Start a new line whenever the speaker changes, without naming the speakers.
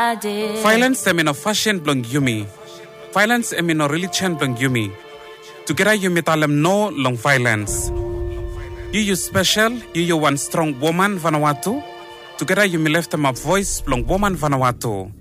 Violence emino fashion blong yumi. Violence emino religion blong yumi. Together yumi talem no long violence. You special, you one strong woman Vanuatu. Together you left them a voice blong woman Vanuatu.